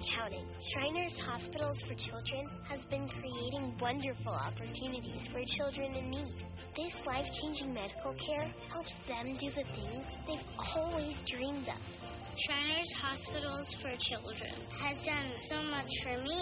counting. Shriners Hospitals for Children has been creating wonderful opportunities for children in need. This life-changing medical care helps them do the things they've always dreamed of. Shriners Hospitals for Children has done so much for me